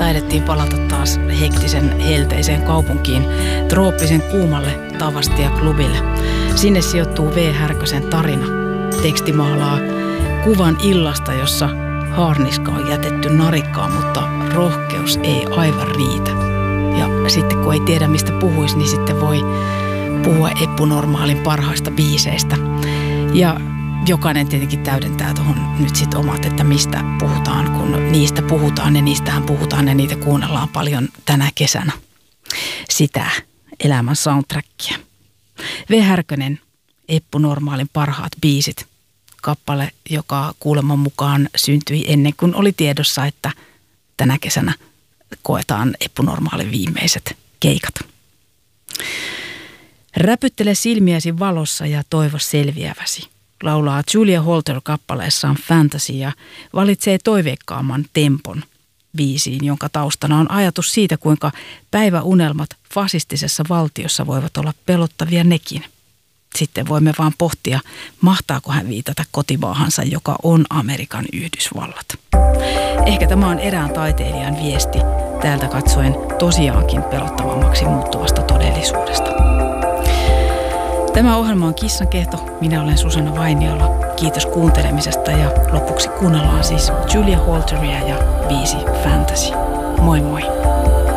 taidettiin palata taas hektisen helteiseen kaupunkiin, trooppisen kuumalle Tavastia-klubille. Sinne sijoittuu V. Härkösen tarina. Teksti maalaa kuvan illasta, jossa haarniska on jätetty narikkaan, mutta rohkeus ei aivan riitä. Ja sitten kun ei tiedä mistä puhuisi, niin sitten voi puhua Eppu Normaalin parhaista biiseistä. Ja jokainen tietenkin täydentää tuohon nyt sitten omat, että mistä puhutaan, kun niistä puhutaan ja niistähän puhutaan ja niitä kuunnellaan paljon tänä kesänä. Sitä elämän soundtrackia. V. Härkönen, Eppu Normaalin parhaat biisit. Kappale, joka kuuleman mukaan syntyi ennen kuin oli tiedossa, että tänä kesänä koetaan Eppu Normaalin viimeiset keikat. Räpyttele silmiäsi valossa ja toivo selviäväsi, laulaa Julia Holter kappaleessaan Fantasy ja valitsee toiveikkaamman tempon biisiin, jonka taustana on ajatus siitä, kuinka päiväunelmat fasistisessa valtiossa voivat olla pelottavia nekin. Sitten voimme vaan pohtia, mahtaako hän viitata kotimaahansa, joka on Amerikan Yhdysvallat. Ehkä tämä on erään taiteilijan viesti täältä katsoen tosiaankin pelottavammaksi muuttuvasta todellisuudesta. Tämä ohjelma on Kissan kehto. Minä olen Susanna Vainiola. Kiitos kuuntelemisesta ja lopuksi kuunnellaan siis Julia Holteria ja biisi Fantasy. Moi moi!